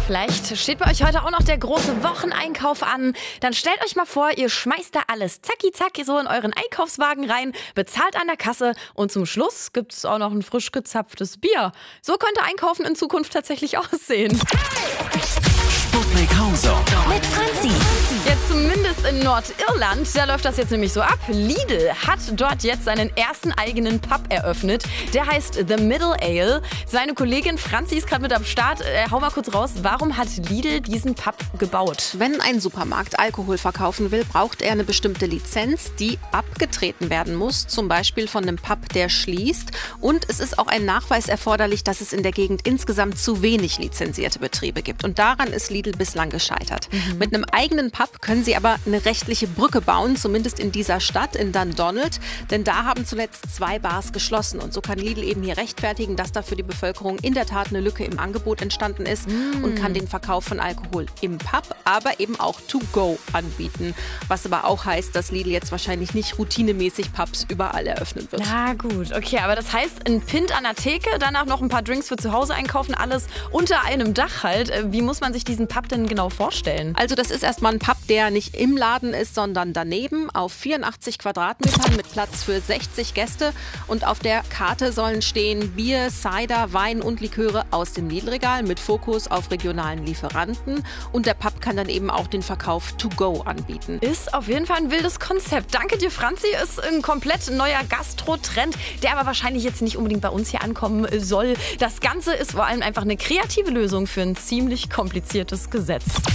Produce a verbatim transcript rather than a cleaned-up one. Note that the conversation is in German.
Vielleicht steht bei euch heute auch noch der große Wocheneinkauf an. Dann stellt euch mal vor, ihr schmeißt da alles zacki zacki so in euren Einkaufswagen rein, bezahlt an der Kasse und zum Schluss gibt es auch noch ein frisch gezapftes Bier. So könnte Einkaufen in Zukunft tatsächlich aussehen. Sputnik Hauser mit Franzi. Jetzt zumindest in Nordirland, da läuft das jetzt nämlich so ab. Lidl hat dort jetzt seinen ersten eigenen Pub eröffnet. Der heißt The Middle Ale. Seine Kollegin Franzi ist gerade mit am Start. Äh, hau mal kurz raus, warum hat Lidl diesen Pub gebaut? Wenn ein Supermarkt Alkohol verkaufen will, braucht er eine bestimmte Lizenz, die abgetreten werden muss, zum Beispiel von einem Pub, der schließt. Und es ist auch ein Nachweis erforderlich, dass es in der Gegend insgesamt zu wenig lizenzierte Betriebe gibt. Und daran ist Lidl bislang gescheitert. Mhm. Mit einem eigenen Pub können sie aber eine rechtliche Brücke bauen, zumindest in dieser Stadt, in Dundonald. Denn da haben zuletzt zwei Bars geschlossen. Und so kann Lidl eben hier rechtfertigen, dass da für die Bevölkerung in der Tat eine Lücke im Angebot entstanden ist mm. und kann den Verkauf von Alkohol im Pub, aber eben auch to go anbieten. Was aber auch heißt, dass Lidl jetzt wahrscheinlich nicht routinemäßig Pubs überall eröffnen wird. Na gut, okay, aber das heißt, ein Pint an der Theke, danach noch ein paar Drinks für zu Hause einkaufen, alles unter einem Dach halt. Wie muss man sich diesen Pub denn genau vorstellen? Also das ist erstmal ein Pub, der nicht im Laden ist, sondern daneben auf vierundachtzig Quadratmetern mit Platz für sechzig Gäste. Und auf der Karte sollen stehen Bier, Cider, Wein und Liköre aus dem Lidl-Regal mit Fokus auf regionalen Lieferanten. Und der Pub kann dann eben auch den Verkauf to go anbieten. Ist auf jeden Fall ein wildes Konzept. Danke dir, Franzi. Ist ein komplett neuer Gastro-Trend, der aber wahrscheinlich jetzt nicht unbedingt bei uns hier ankommen soll. Das Ganze ist vor allem einfach eine kreative Lösung für ein ziemlich kompliziertes Gesetz.